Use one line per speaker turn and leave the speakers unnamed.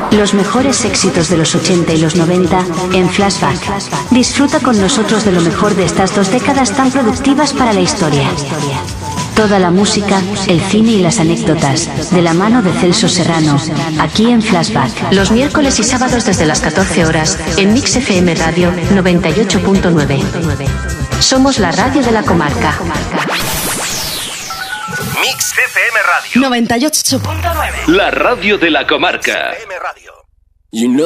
Los mejores éxitos de los 80 y los 90 en Flashback. Disfruta con nosotros de lo mejor de estas 2 décadas tan productivas para la historia. Toda la música, el cine y las anécdotas, de la mano de Celso Serrano, aquí en Flashback.
Los miércoles y sábados desde las 14 horas, en Mix FM Radio 98.9. Somos la radio de la comarca.
Mix FM Radio
98.9.
La radio de la comarca.
You know